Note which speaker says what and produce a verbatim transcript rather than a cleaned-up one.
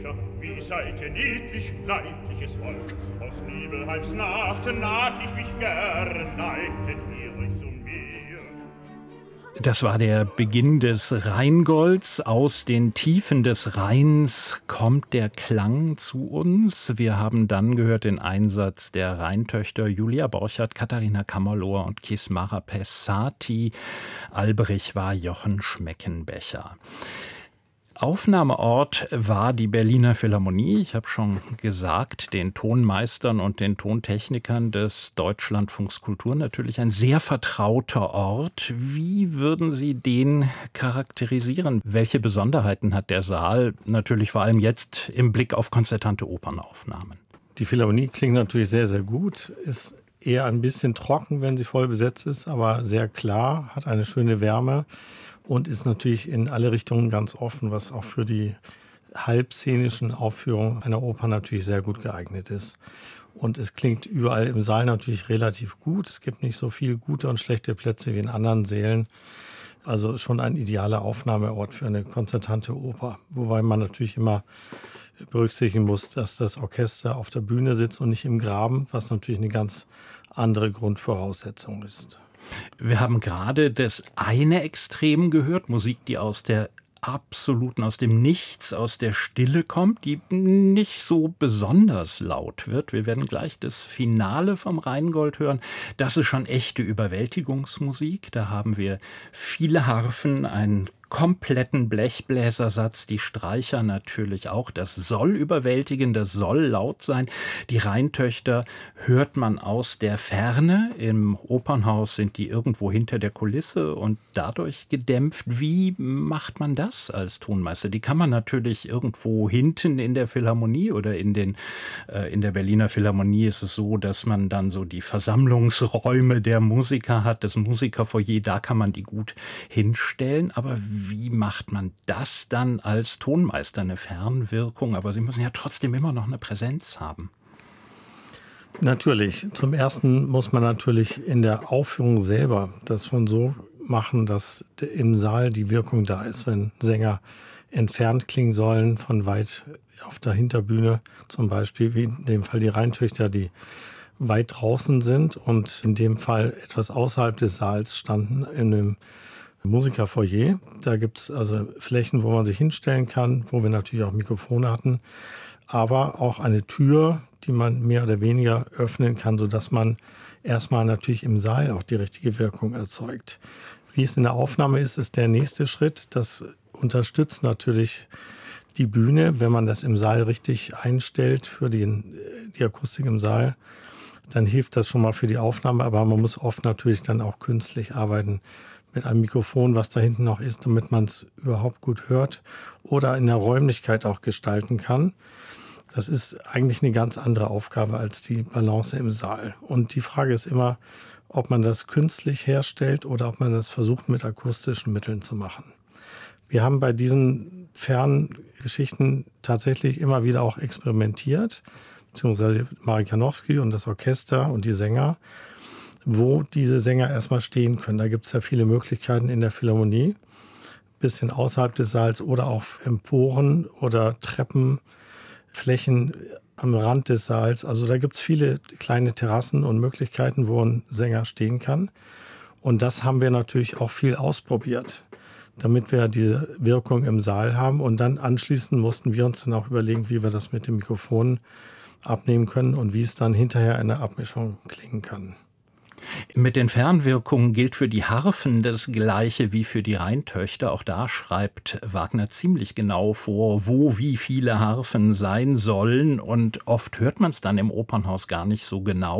Speaker 1: Musiker, wie seid ihr niedlich, leidliches Volk. Aus Nibelheims Nacht naht ich mich gern, neidet ihr euch zu mir.
Speaker 2: Das war der Beginn des Rheingolds. Aus den Tiefen des Rheins kommt der Klang zu uns. Wir haben dann gehört den Einsatz der Rheintöchter Julia Borchardt, Katharina Kammerlohr und Kismara Pessati. Alberich war Jochen Schmeckenbecher. Aufnahmeort war die Berliner Philharmonie. Ich habe schon gesagt, den Tonmeistern und den Tontechnikern des Deutschlandfunks Kultur natürlich ein sehr vertrauter Ort. Wie würden Sie den charakterisieren? Welche Besonderheiten hat der Saal? Natürlich vor allem jetzt im Blick auf konzertante Opernaufnahmen.
Speaker 3: Die Philharmonie klingt natürlich sehr, sehr gut. Ist eher ein bisschen trocken, wenn sie voll besetzt ist, aber sehr klar, hat eine schöne Wärme. Und ist natürlich in alle Richtungen ganz offen, was auch für die halbszenischen Aufführungen einer Oper natürlich sehr gut geeignet ist. Und es klingt überall im Saal natürlich relativ gut. Es gibt nicht so viele gute und schlechte Plätze wie in anderen Sälen. Also schon ein idealer Aufnahmeort für eine konzertante Oper. Wobei man natürlich immer berücksichtigen muss, dass das Orchester auf der Bühne sitzt und nicht im Graben, was natürlich eine ganz andere Grundvoraussetzung ist.
Speaker 2: Wir haben gerade das eine Extrem gehört, Musik, die aus der absoluten, aus dem Nichts, aus der Stille kommt, die nicht so besonders laut wird. Wir werden gleich das Finale vom Rheingold hören. Das ist schon echte Überwältigungsmusik. Da haben wir viele Harfen, einen kompletten Blechbläsersatz, die Streicher natürlich auch. Das soll überwältigen, das soll laut sein. Die Rheintöchter hört man aus der Ferne. Im Opernhaus sind die irgendwo hinter der Kulisse und dadurch gedämpft. Wie macht man das als Tonmeister? Die kann man natürlich irgendwo hinten in der Philharmonie oder in, den, äh, in der Berliner Philharmonie ist es so, dass man dann so die Versammlungsräume der Musiker hat, das Musikerfoyer, da kann man die gut hinstellen. Aber wie macht man das dann als Tonmeister? Eine Fernwirkung, aber Sie müssen ja trotzdem immer noch eine Präsenz haben.
Speaker 3: Natürlich. Zum Ersten muss man natürlich in der Aufführung selber das schon so machen, dass im Saal die Wirkung da ist. Wenn Sänger entfernt klingen sollen, von weit auf der Hinterbühne zum Beispiel, wie in dem Fall die Rheintöchter, die weit draußen sind und in dem Fall etwas außerhalb des Saals standen, in einem Musikerfoyer. Da gibt es also Flächen, wo man sich hinstellen kann, wo wir natürlich auch Mikrofone hatten, aber auch eine Tür, die man mehr oder weniger öffnen kann, sodass man erstmal natürlich im Saal auch die richtige Wirkung erzeugt. Wie es in der Aufnahme ist, ist der nächste Schritt. Das unterstützt natürlich die Bühne, wenn man das im Saal richtig einstellt für die, die Akustik im Saal. Dann hilft das schon mal für die Aufnahme, aber man muss oft natürlich dann auch künstlich arbeiten mit einem Mikrofon, was da hinten noch ist, damit man es überhaupt gut hört oder in der Räumlichkeit auch gestalten kann. Das ist eigentlich eine ganz andere Aufgabe als die Balance im Saal. Und die Frage ist immer, ob man das künstlich herstellt oder ob man das versucht, mit akustischen Mitteln zu machen. Wir haben bei diesen Ferngeschichten tatsächlich immer wieder auch experimentiert, beziehungsweise Marek Janowski und das Orchester und die Sänger, wo diese Sänger erstmal stehen können. Da gibt es ja viele Möglichkeiten in der Philharmonie, ein bisschen außerhalb des Saals oder auch Emporen oder Treppen, Flächen am Rand des Saals. Also da gibt es viele kleine Terrassen und Möglichkeiten, wo ein Sänger stehen kann. Und das haben wir natürlich auch viel ausprobiert, damit wir diese Wirkung im Saal haben. Und dann anschließend mussten wir uns dann auch überlegen, wie wir das mit dem Mikrofon abnehmen können und wie es dann hinterher in der Abmischung klingen kann.
Speaker 2: Mit den Fernwirkungen gilt für die Harfen das Gleiche wie für die Rheintöchter. Auch da schreibt Wagner ziemlich genau vor, wo wie viele Harfen sein sollen. Und oft hört man es dann im Opernhaus gar nicht so genau.